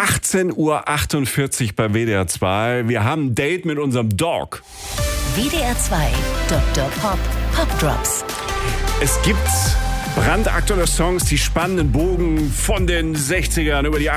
18:48 Uhr bei WDR 2. Wir haben ein Date mit unserem Dog. WDR 2, Dr. Pop, Pop Drops. Es gibt brandaktuelle Songs, die spannen den Bogen von den 60ern über die